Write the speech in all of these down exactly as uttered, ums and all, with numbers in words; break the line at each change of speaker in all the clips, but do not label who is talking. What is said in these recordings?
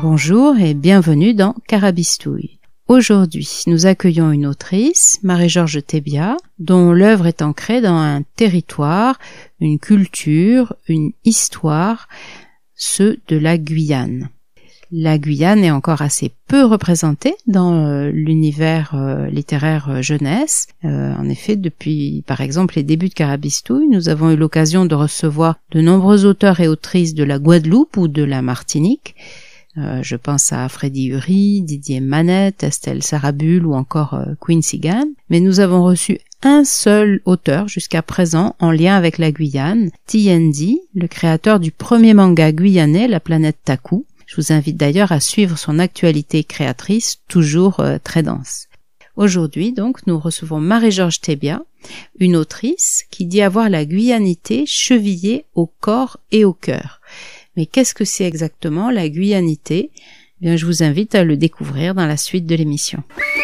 Bonjour et bienvenue dans Carabistouille. Aujourd'hui, nous accueillons une autrice, Marie-Georges Thébia, dont l'œuvre est ancrée dans un territoire, une culture, une histoire, ceux de la Guyane. La Guyane est encore assez peu représentée dans euh, l'univers euh, littéraire euh, jeunesse. Euh, en effet, depuis par exemple les débuts de Carabistouille, nous avons eu l'occasion de recevoir de nombreux auteurs et autrices de la Guadeloupe ou de la Martinique. Euh, je pense à Freddy Uri, Didier Manette, Estelle Sarabul ou encore euh, Quincy Gann. Mais nous avons reçu un seul auteur jusqu'à présent en lien avec la Guyane, T N D, le créateur du premier manga guyanais, La Planète Taku. Je vous invite d'ailleurs à suivre son actualité créatrice, toujours euh, très dense. Aujourd'hui, donc, nous recevons Marie-Georges Thébia, une autrice qui dit avoir la guyanité chevillée au corps et au cœur. Mais qu'est-ce que c'est exactement la guyanité ? Eh bien, je vous invite à le découvrir dans la suite de l'émission.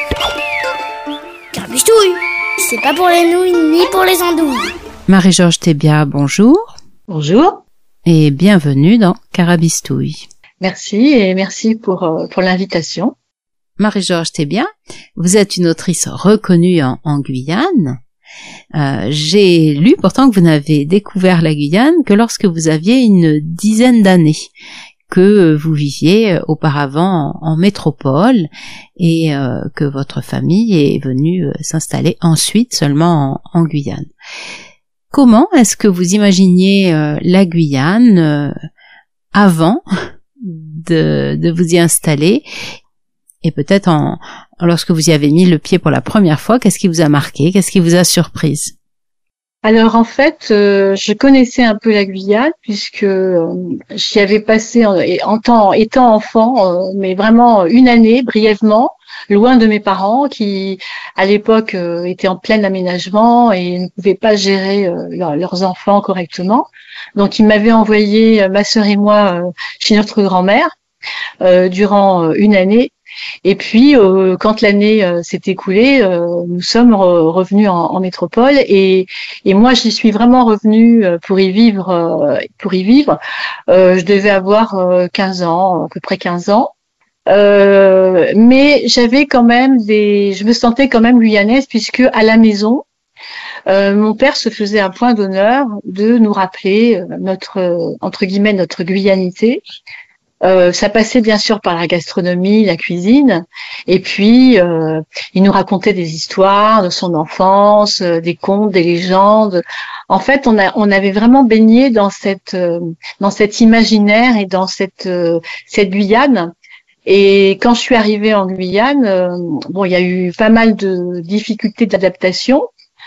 Carabistouille, c'est pas pour les nouilles ni pour les andouilles.
Marie-Georges Thébia, bonjour.
Bonjour.
Et bienvenue dans Carabistouille.
Merci et merci pour, euh, pour l'invitation.
Marie-Georges Thébia, vous êtes une autrice reconnue en, en Guyane. Euh, j'ai lu pourtant que vous n'avez découvert la Guyane que lorsque vous aviez une dizaine d'années, que vous viviez auparavant en, en métropole et euh, que votre famille est venue euh, s'installer ensuite seulement en, en Guyane. Comment est-ce que vous imaginiez euh, la Guyane euh, avant de, de vous y installer, et peut-être en, lorsque vous y avez mis le pied pour la première fois, qu'est-ce qui vous a marqué, qu'est-ce qui vous a surprise?
Alors en fait, euh, je connaissais un peu la Guyane puisque euh, j'y avais passé en, en temps, étant enfant, euh, mais vraiment une année brièvement, loin de mes parents qui, à l'époque, euh, étaient en plein aménagement et ne pouvaient pas gérer euh, leur, leurs enfants correctement. Donc ils m'avaient envoyé, ma sœur et moi, euh, chez notre grand-mère euh, durant euh, une année. Et puis, euh, quand l'année euh, s'est écoulée, euh, nous sommes re- revenus en, en métropole et, et moi, j'y suis vraiment revenue euh, pour y vivre. Euh, pour y vivre, euh, je devais avoir euh, quinze ans, à peu près quinze ans. Euh, mais j'avais quand même des, je me sentais quand même guyanaise puisque à la maison, euh, mon père se faisait un point d'honneur de nous rappeler euh, notre euh, entre guillemets notre guyanité. Euh, ça passait bien sûr par la gastronomie, la cuisine, et puis euh, il nous racontait des histoires de son enfance, euh, des contes, des légendes. En fait, on a on avait vraiment baigné dans cette euh, dans cet imaginaire et dans cette euh, cette Guyane. Et quand je suis arrivée en Guyane, euh, bon, il y a eu pas mal de difficultés d'adaptation.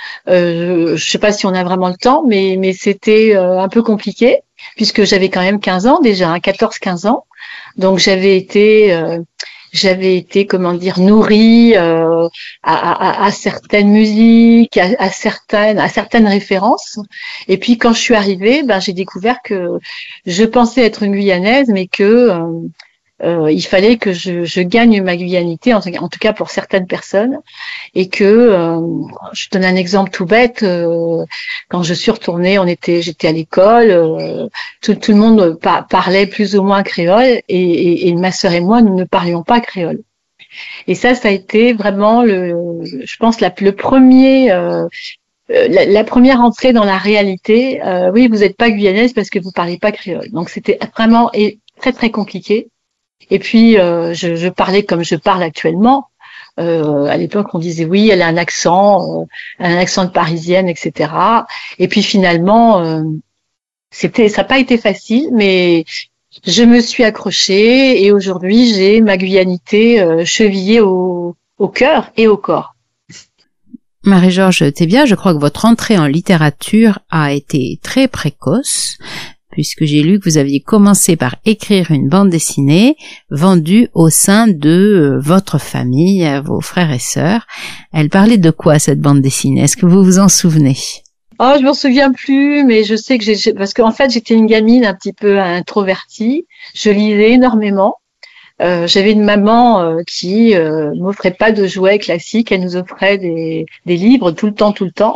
Euh, je sais pas si on a vraiment le temps, mais mais c'était euh, un peu compliqué puisque j'avais quand même quinze ans déjà, hein, quatorze quinze ans. Donc j'avais été euh, j'avais été comment dire nourrie euh, à, à, à certaines musiques, à, à certaines à certaines références. Et puis quand je suis arrivée, ben j'ai découvert que je pensais être une Guyanaise, mais que euh, Euh, il fallait que je, je gagne ma guyanité, en, en tout cas pour certaines personnes, et que euh, je donne un exemple tout bête. Euh, quand je suis retournée, on était, j'étais à l'école, euh, tout, tout le monde pa- parlait plus ou moins créole, et, et, et ma sœur et moi, nous ne parlions pas créole. Et ça, ça a été vraiment le, je pense, la, le premier. Euh, La, la première entrée dans la réalité, euh, oui, vous n'êtes pas guyanaise parce que vous parlez pas créole. Donc c'était vraiment et très très compliqué. Et puis euh, je, je parlais comme je parle actuellement. Euh, à l'époque, on disait oui, elle a un accent, euh, un accent de parisienne, et cetera. Et puis finalement, euh, c'était, ça n'a pas été facile, mais je me suis accrochée et aujourd'hui j'ai ma guyanité euh, chevillée au, au cœur et au corps.
Marie-Georges Thébia, je crois que votre entrée en littérature a été très précoce, puisque j'ai lu que vous aviez commencé par écrire une bande dessinée vendue au sein de votre famille, vos frères et sœurs. Elle parlait de quoi, cette bande dessinée? Est-ce que vous vous en souvenez?
Oh, je m'en souviens plus, mais je sais que j'ai, parce qu'en fait, j'étais une gamine un petit peu introvertie. Je lisais énormément. Euh, j'avais une maman euh, qui euh, m'offrait pas de jouets classiques. Elle nous offrait des, des livres tout le temps, tout le temps.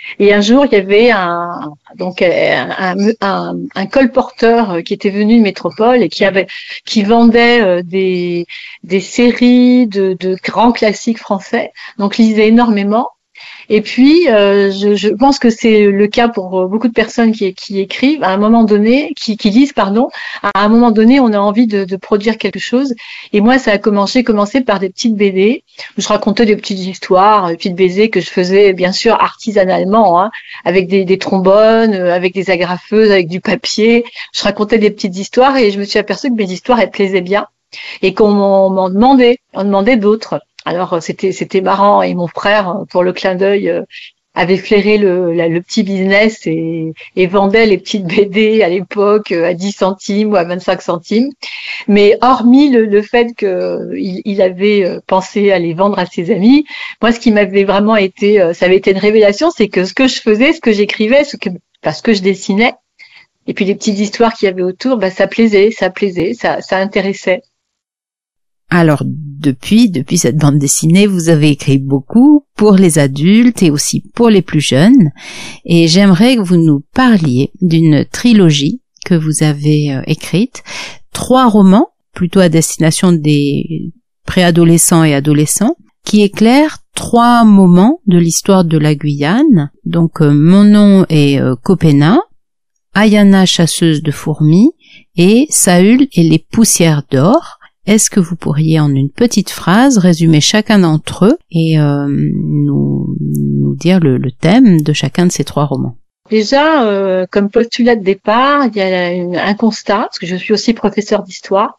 Et un jour, il y avait un donc un, un, un, un colporteur qui était venu de métropole et qui avait qui vendait des des séries de, de grands classiques français. Donc, lisait énormément. Et puis, euh, je, je pense que c'est le cas pour beaucoup de personnes qui, qui écrivent à un moment donné, qui, qui lisent, pardon. À un moment donné, on a envie de, de produire quelque chose. Et moi, ça a commencé, commencé par des petites B D où je racontais des petites histoires, des petites B D que je faisais bien sûr artisanalement, hein, avec des, des trombones, avec des agrafeuses, avec du papier. Je racontais des petites histoires et je me suis aperçue que mes histoires elles plaisaient bien et qu'on m'en, m'en demandait, on demandait d'autres. Alors c'était c'était marrant et mon frère, pour le clin d'œil, avait flairé le, la, le petit business et, et vendait les petites B D à l'époque à dix centimes ou à vingt-cinq centimes. Mais hormis le, le fait qu'il il avait pensé à les vendre à ses amis, moi ce qui m'avait vraiment été, ça avait été une révélation, c'est que ce que je faisais, ce que j'écrivais, ce que parce que je dessinais, et puis les petites histoires qu'il y avait autour, bah ça plaisait, ça plaisait, ça ça intéressait.
Alors, depuis, depuis cette bande dessinée, vous avez écrit beaucoup pour les adultes et aussi pour les plus jeunes. Et j'aimerais que vous nous parliez d'une trilogie que vous avez euh, écrite. Trois romans, plutôt à destination des préadolescents et adolescents, qui éclairent trois moments de l'histoire de la Guyane. Donc, euh, Mon nom est euh, Copena, Ayana chasseuse de fourmis et Saül et les poussières d'or. Est-ce que vous pourriez en une petite phrase résumer chacun d'entre eux et euh, nous, nous dire le, le thème de chacun de ces trois romans?
Déjà, euh, comme postulat de départ, il y a une, un constat, parce que je suis aussi professeure d'histoire,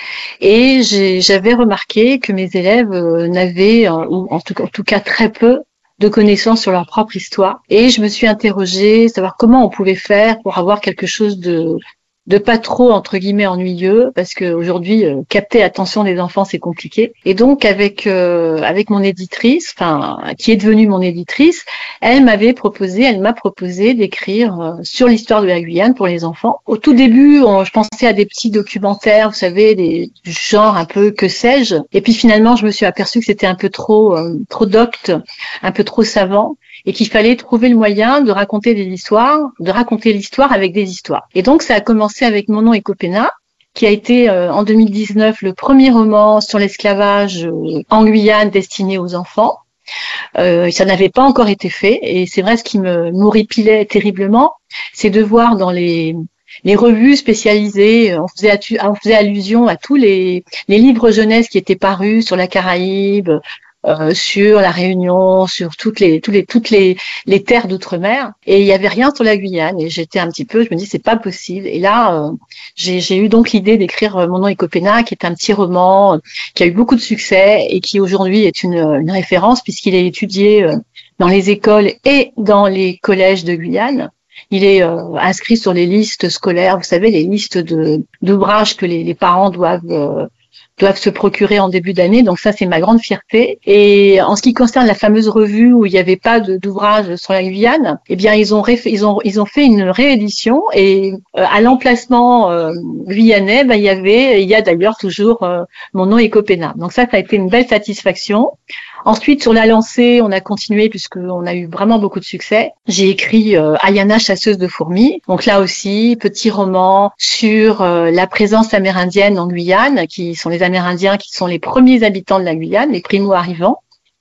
et j'ai, j'avais remarqué que mes élèves euh, n'avaient, euh, ou en tout, en tout cas très peu, de connaissances sur leur propre histoire. Et je me suis interrogée, savoir comment on pouvait faire pour avoir quelque chose de de pas trop entre guillemets ennuyeux, parce que aujourd'hui euh, capter l'attention des enfants c'est compliqué. Et donc avec euh, avec mon éditrice, enfin qui est devenue mon éditrice, elle m'avait proposé, elle m'a proposé d'écrire euh, sur l'histoire de la Guyane pour les enfants. Au tout début, on, je pensais à des petits documentaires, vous savez, des du genre un peu que sais-je. Et puis finalement, je me suis aperçue que c'était un peu trop euh, trop docte, un peu trop savant, et qu'il fallait trouver le moyen de raconter des histoires, de raconter l'histoire avec des histoires. Et donc, ça a commencé avec Mon nom est Copena, qui a été euh, en deux mille dix-neuf le premier roman sur l'esclavage euh, en Guyane destiné aux enfants. Euh, ça n'avait pas encore été fait, et c'est vrai, ce qui me m'horripilait terriblement, c'est de voir dans les les revues spécialisées, on faisait, on faisait allusion à tous les, les livres jeunesse qui étaient parus sur la Caraïbe, Euh, sur la Réunion, sur toutes les, toutes les, toutes les, les terres d'outre-mer, et il y avait rien sur la Guyane. Et j'étais un petit peu, je me dis c'est pas possible. Et là, euh, j'ai, j'ai eu donc l'idée d'écrire Mon nom est Copena, qui est un petit roman euh, qui a eu beaucoup de succès et qui aujourd'hui est une, une référence puisqu'il est étudié euh, dans les écoles et dans les collèges de Guyane. Il est euh, inscrit sur les listes scolaires, vous savez, les listes de d'ouvrages que les, les parents doivent euh, doivent se procurer en début d'année. Donc ça, c'est ma grande fierté. Et en ce qui concerne la fameuse revue où il n'y avait pas de, d'ouvrage sur la Guyane, eh bien, ils ont, réf- ils ont, ils ont fait une réédition, et euh, à l'emplacement euh, guyanais, ben, il y avait, il y a d'ailleurs toujours euh, Mon nom est Copena. Donc ça, ça a été une belle satisfaction. Ensuite, sur la lancée, on a continué puisqu'on a eu vraiment beaucoup de succès. J'ai écrit euh, Ayana chasseuse de fourmis. Donc là aussi, petit roman sur euh, la présence amérindienne en Guyane, qui sont les Amérindiens qui sont les premiers habitants de la Guyane, les primo-arrivants.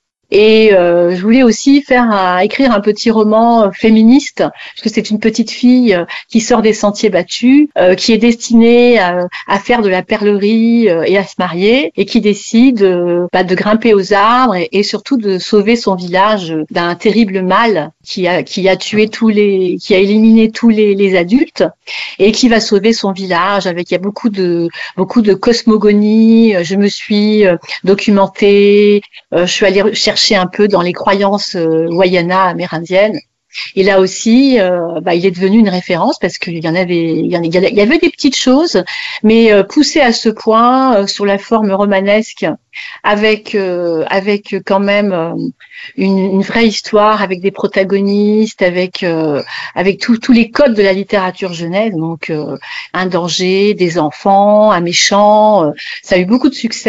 Et euh, je voulais aussi faire un, écrire un petit roman féministe, parce que c'est une petite fille euh, qui sort des sentiers battus, euh, qui est destinée à, à faire de la perlerie euh, et à se marier, et qui décide euh, bah, de grimper aux arbres et, et surtout de sauver son village d'un terrible mal qui a qui a tué tous les, qui a éliminé tous les, les adultes, et qui va sauver son village. Avec, il y a beaucoup de beaucoup de cosmogonie. Je me suis euh, documentée, euh, je suis allée chercher un peu dans les croyances euh, Wayana amérindiennes. Et là aussi, euh, bah, il est devenu une référence parce qu'il y en avait, il y, en, il y avait des petites choses, mais euh, poussées à ce point euh, sur la forme romanesque, avec euh, avec quand même euh, une, une vraie histoire, avec des protagonistes, avec euh, avec tous tous les codes de la littérature jeunesse. Donc euh, un danger, des enfants, un méchant. Euh, ça a eu beaucoup de succès.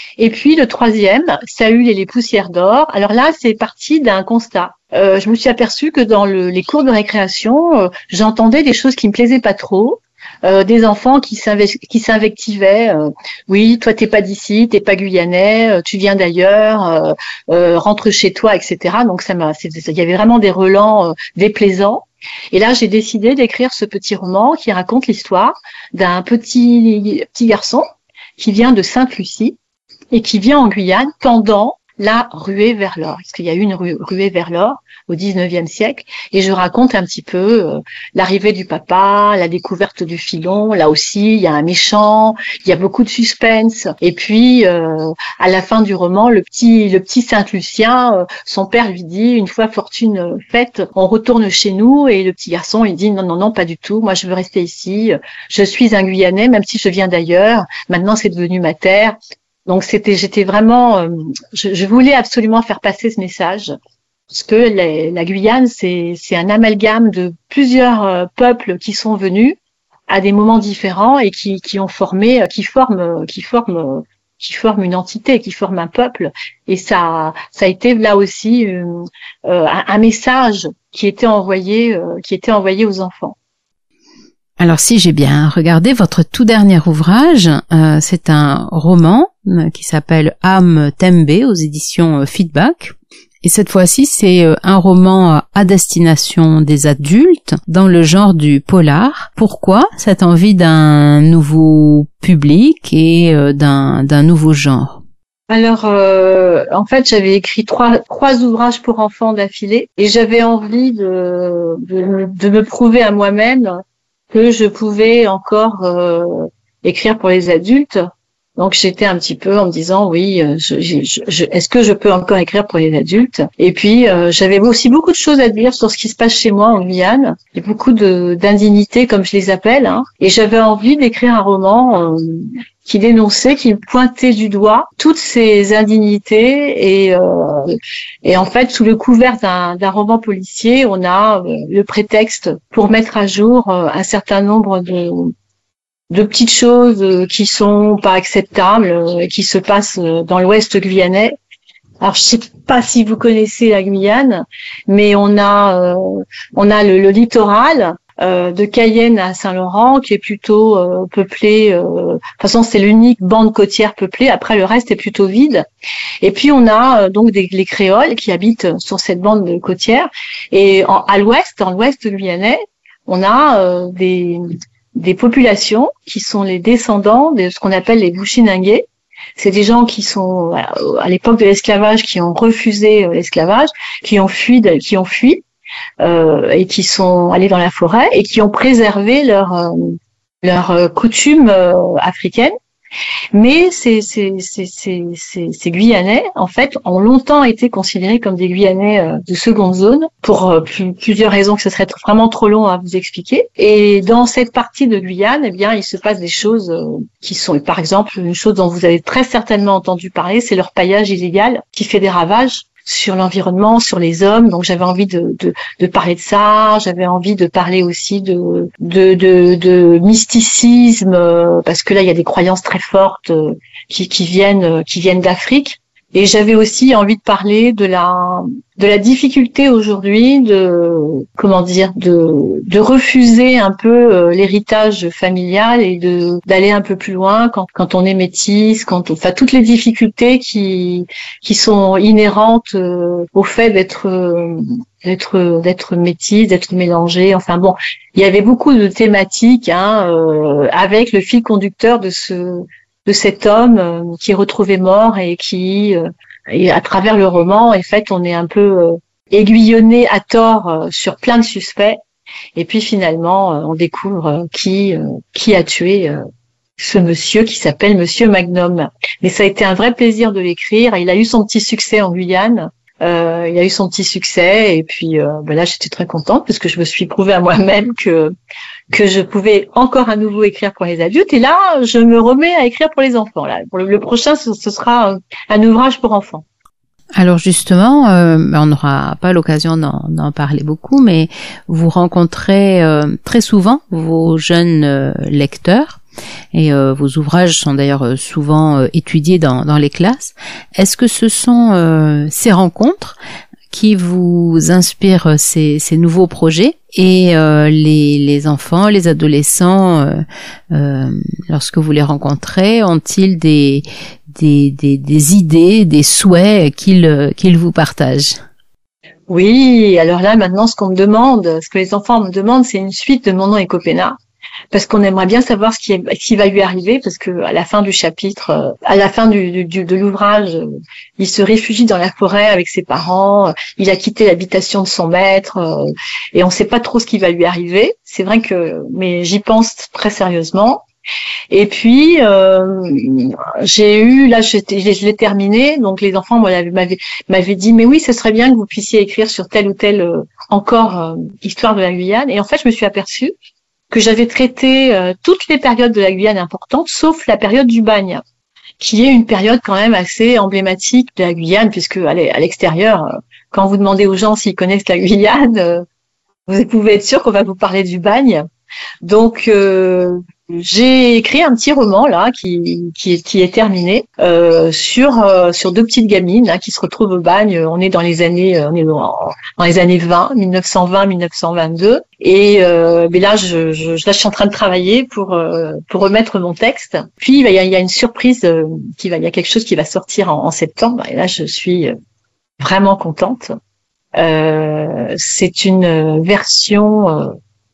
Et puis le troisième, Saül et les poussières d'or. Alors là, c'est parti d'un constat. Euh, je me suis aperçue que dans le, les cours de récréation, euh, j'entendais des choses qui me plaisaient pas trop. Euh, des enfants qui, s'inve- qui s'invectivaient. Euh, oui, toi t'es pas d'ici, t'es pas guyanais, euh, tu viens d'ailleurs, euh, euh, rentre chez toi, et cetera. Donc ça m'a, il y avait vraiment des relents euh, déplaisants. Et là, j'ai décidé d'écrire ce petit roman qui raconte l'histoire d'un petit petit garçon qui vient de Sainte-Lucie et qui vient en Guyane pendant la ruée vers l'or. Parce qu'il y a eu une ru- ruée vers l'or au dix-neuvième siècle. Et je raconte un petit peu euh, l'arrivée du papa, la découverte du filon. Là aussi, il y a un méchant, il y a beaucoup de suspense. Et puis, euh, à la fin du roman, le petit le petit Saint-Lucien, euh, son père lui dit, une fois fortune faite, on retourne chez nous. Et le petit garçon, il dit, non, non, non, pas du tout. Moi, je veux rester ici. Je suis un Guyanais, même si je viens d'ailleurs. Maintenant, c'est devenu ma terre. Donc c'était, j'étais vraiment, euh, je, je voulais absolument faire passer ce message parce que la, la Guyane c'est c'est un amalgame de plusieurs euh, peuples qui sont venus à des moments différents et qui qui ont formé, qui forment, qui forment, qui forment une entité, qui forment un peuple. Et ça ça a été là aussi euh, euh, un, un message qui était envoyé, euh, qui était envoyé aux enfants.
Alors si j'ai bien regardé votre tout dernier ouvrage, euh, c'est un roman euh, qui s'appelle Âme Tembe aux éditions euh, Feedback. Et cette fois-ci, c'est euh, un roman euh, à destination des adultes dans le genre du polar. Pourquoi cette envie d'un nouveau public et euh, d'un, d'un nouveau genre ?
Alors, euh, en fait, j'avais écrit trois trois ouvrages pour enfants d'affilée et j'avais envie de de, de me prouver à moi-même que je pouvais encore euh, écrire pour les adultes. Donc j'étais un petit peu en me disant oui, je, je, je, est-ce que je peux encore écrire pour les adultes ? Et puis euh, j'avais aussi beaucoup de choses à dire sur ce qui se passe chez moi en Guyane, et beaucoup de d'indignités comme je les appelle, hein. Et j'avais envie d'écrire un roman euh, qui dénonçait, qui pointait du doigt toutes ces indignités et euh, et en fait sous le couvert d'un, d'un roman policier, on a euh, le prétexte pour mettre à jour euh, un certain nombre de de petites choses euh, qui sont pas acceptables, euh, qui se passent euh, dans l'Ouest guyanais. Alors je sais pas si vous connaissez la Guyane, mais on a euh, on a le, le littoral euh, de Cayenne à Saint-Laurent qui est plutôt euh, peuplé. Euh, de toute façon, c'est l'unique bande côtière peuplée. Après, le reste est plutôt vide. Et puis on a euh, donc des, les créoles qui habitent sur cette bande côtière. Et en, à l'ouest, dans l'Ouest guyanais, on a euh, des des populations qui sont les descendants de ce qu'on appelle les Bushinangé. C'est des gens qui sont à l'époque de l'esclavage, qui ont refusé l'esclavage, qui ont fui, qui ont fui euh, et qui sont allés dans la forêt et qui ont préservé leur euh, leur coutume euh, africaine. Mais ces, ces, ces, ces, ces, ces Guyanais, en fait, ont longtemps été considérés comme des Guyanais euh, de seconde zone pour euh, plus, plusieurs raisons que ce serait vraiment trop long à vous expliquer. Et dans cette partie de Guyane, eh bien, il se passe des choses euh, qui sont, par exemple, une chose dont vous avez très certainement entendu parler, c'est leur paillage illégal qui fait des ravages sur l'environnement, sur les hommes. Donc j'avais envie de, de, de parler de ça. J'avais envie de parler aussi de, de, de, de mysticisme, euh, parce que là il y a des croyances très fortes euh, qui, qui viennent, qui viennent d'Afrique. Et j'avais aussi envie de parler de la de la difficulté aujourd'hui de comment dire de de refuser un peu euh, l'héritage familial et de d'aller un peu plus loin quand quand on est métisse, quand on, enfin toutes les difficultés qui qui sont inhérentes euh, au fait d'être euh, d'être d'être métisse, d'être mélangé. Enfin bon, il y avait beaucoup de thématiques hein, euh, avec le fil conducteur de ce de cet homme euh, qui est retrouvé mort et qui, euh, et à travers le roman, en fait, on est un peu euh, aiguillonné à tort euh, sur plein de suspects. Et puis finalement, euh, on découvre euh, qui euh, qui a tué euh, ce monsieur qui s'appelle Monsieur Magnum. Mais ça a été un vrai plaisir de l'écrire. Il a eu son petit succès en Guyane. Euh, il a eu son petit succès et puis euh, ben là j'étais très contente parce que je me suis prouvé à moi-même que que je pouvais encore à nouveau écrire pour les adultes et là je me remets à écrire pour les enfants. Là pour le, le prochain ce, ce sera un ouvrage pour enfants.
Alors justement, euh, on n'aura pas l'occasion d'en, d'en parler beaucoup, mais vous rencontrez euh, très souvent vos jeunes euh, lecteurs et euh, vos ouvrages sont d'ailleurs souvent euh, étudiés dans, dans les classes. Est-ce que ce sont euh, ces rencontres qui vous inspirent ces, ces nouveaux projets et euh, les, les enfants, les adolescents, euh, euh, lorsque vous les rencontrez, ont-ils des, des, des, des idées, des souhaits qu'ils, qu'ils vous partagent ?
Oui, alors là maintenant ce qu'on me demande, ce que les enfants me demandent, c'est une suite de Mon nom est Copenna. Parce qu'on aimerait bien savoir ce qui, est, ce qui va lui arriver, parce que à la fin du chapitre, à la fin du, du, de l'ouvrage, il se réfugie dans la forêt avec ses parents, il a quitté l'habitation de son maître, et on ne sait pas trop ce qui va lui arriver. C'est vrai que, mais j'y pense très sérieusement. Et puis euh, j'ai eu, là je, je l'ai terminé, donc les enfants m'avaient, m'avaient dit mais oui, ce serait bien que vous puissiez écrire sur telle ou telle euh, encore euh, histoire de la Guyane. Et en fait, je me suis aperçue que j'avais traité euh, toutes les périodes de la Guyane importantes, sauf la période du bagne, qui est une période quand même assez emblématique de la Guyane, puisque à l'extérieur, euh, quand vous demandez aux gens s'ils connaissent la Guyane, euh, vous pouvez être sûr qu'on va vous parler du bagne. Donc euh, j'ai écrit un petit roman là qui qui, qui est terminé euh, sur euh, sur deux petites gamines là, qui se retrouvent au bagne. On est dans les années on est dans, dans les années vingt, mille neuf cent vingt, mille neuf cent vingt-deux. Et euh, mais là je, je là je suis en train de travailler pour euh, pour remettre mon texte. Puis il y a, il y a une surprise euh, qui va il y a quelque chose qui va sortir en, en septembre. Et là je suis vraiment contente. Euh, c'est une version euh,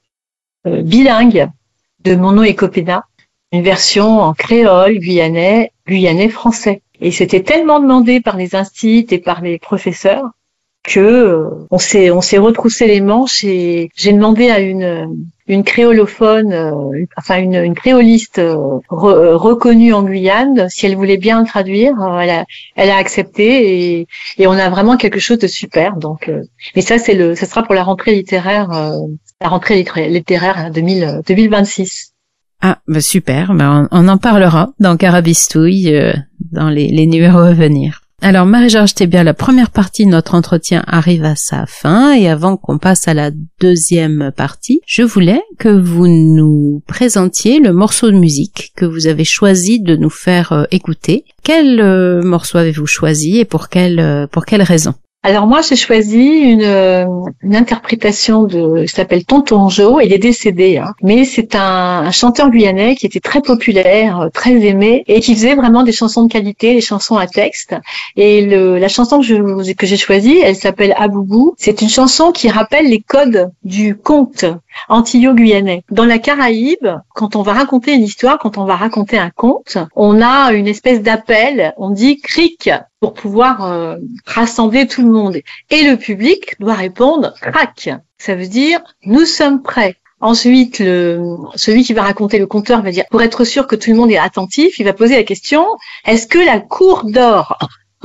euh, bilingue de Mon nom est Copenna, une version en créole, guyanais, guyanais français. Et c'était tellement demandé par les instituts et par les professeurs que euh, on s'est on s'est retroussé les manches et j'ai demandé à une une créolophone, euh, enfin une, une créoliste euh, re, reconnue en Guyane, si elle voulait bien traduire, euh, elle a elle a accepté et et on a vraiment quelque chose de super. Donc, euh, mais ça c'est le, ça sera pour la rentrée littéraire, euh, la rentrée littéraire deux mille vingt-six.
Ah, bah super, bah on, on en parlera dans Carabistouille, euh, dans les, les numéros à venir. Alors Marie-Georges Thébia, la première partie de notre entretien arrive à sa fin et avant qu'on passe à la deuxième partie, je voulais que vous nous présentiez le morceau de musique que vous avez choisi de nous faire euh, écouter. Quel euh, morceau avez-vous choisi et pour quelle, euh, pour quelle raison ?
Alors moi, j'ai choisi une, une interprétation de, il s'appelle Tonton Joe, il est décédé, hein, mais c'est un, un chanteur guyanais qui était très populaire, très aimé, et qui faisait vraiment des chansons de qualité, des chansons à texte. Et le, la chanson que, je, que j'ai choisie, elle s'appelle Aboubou. C'est une chanson qui rappelle les codes du conte antillo-guyanais. Dans la Caraïbe, quand on va raconter une histoire, quand on va raconter un conte, on a une espèce d'appel, on dit cric, pour pouvoir euh, rassembler tout le monde. Et le public doit répondre crac. Ça veut dire nous sommes prêts. Ensuite, le, celui qui va raconter, le conteur, va dire, pour être sûr que tout le monde est attentif, il va poser la question, est-ce que la cour dort ?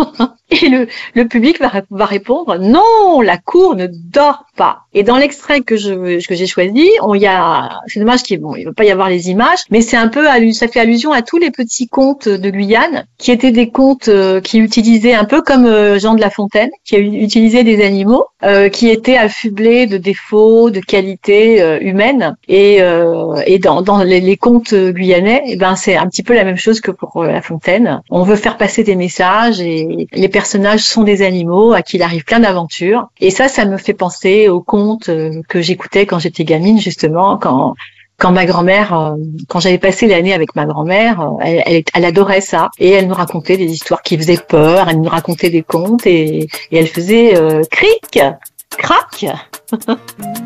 Et le, le public va, va répondre non, la cour ne dort pas. Et dans l'extrait que je que j'ai choisi, on y a, c'est dommage qu'il bon, il va pas y avoir les images, mais c'est un peu, ça fait allusion à tous les petits contes de Guyane, qui étaient des contes euh, qui utilisaient un peu comme euh, Jean de La Fontaine, qui a utilisé des animaux, euh, qui étaient affublés de défauts, de qualités euh, humaines. Et euh, et dans dans les, les contes guyanais, eh ben c'est un petit peu la même chose que pour euh, La Fontaine. On veut faire passer des messages et les personnages sont des animaux à qui il arrive plein d'aventures. Et ça, ça me fait penser aux contes que j'écoutais quand j'étais gamine, justement, quand quand ma grand-mère, quand j'avais passé l'année avec ma grand-mère, elle, elle, elle adorait ça. Et elle nous racontait des histoires qui faisaient peur, elle nous racontait des contes et, et elle faisait euh, cric, crac.